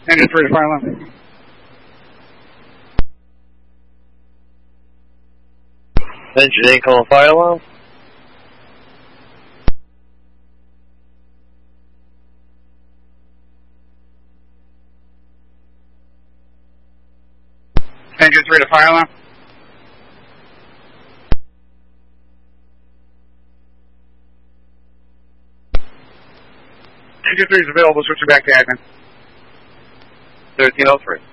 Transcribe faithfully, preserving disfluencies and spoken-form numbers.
Engine three to fire alarm. Engine eight calling fire alarm. Engine three to fire alarm. Engine three is available, switching back to admin. thirteen oh three.